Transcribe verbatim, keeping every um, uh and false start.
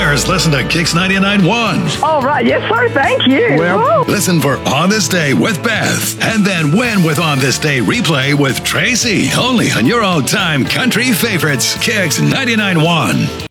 listeners, listen to Kix ninety-nine point one. Oh, right. Yes, sir. Thank you. Well, Woo. Listen for On This Day with Beth. And then win with On This Day replay with Tracy. Only on your all-time country favorites, Kix ninety-nine point one.